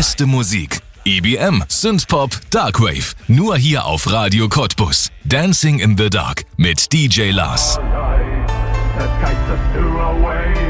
beste Musik. EBM, Synthpop, Darkwave. Nur hier auf Radio Cottbus. Dancing in the Dark mit DJ Lars. that takes us to away.